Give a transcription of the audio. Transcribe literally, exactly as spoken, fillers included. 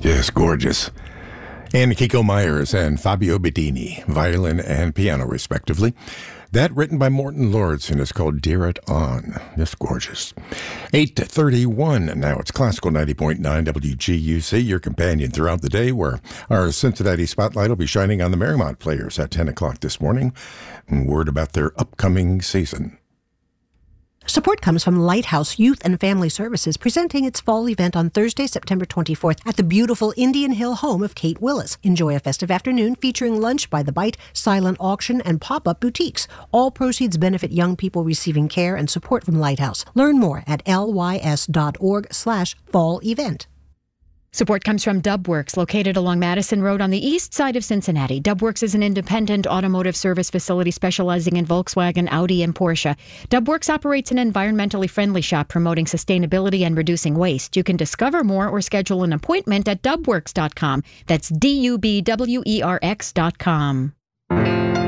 Just gorgeous. And Kiko Myers and Fabio Bedini, violin and piano, respectively. That written by Morton Lords and is called Dear It On. Just gorgeous. eight thirty-one. Now it's Classical ninety point nine W G U C, your companion throughout the day, where our Cincinnati Spotlight will be shining on the Marymount Players at ten o'clock this morning. And word about their upcoming season. Support comes from Lighthouse Youth and Family Services, presenting its fall event on Thursday, September twenty-fourth at the beautiful Indian Hill home of Kate Willis. Enjoy a festive afternoon featuring lunch by the bite, silent auction, and pop-up boutiques. All proceeds benefit young people receiving care and support from Lighthouse. Learn more at lys.org slash fall event. Support comes from Dubworks, located along Madison Road on the east side of Cincinnati. Dubworks is an independent automotive service facility specializing in Volkswagen, Audi, and Porsche. Dubworks operates an environmentally friendly shop promoting sustainability and reducing waste. You can discover more or schedule an appointment at dubworks dot com. That's D U B W E R X dot com.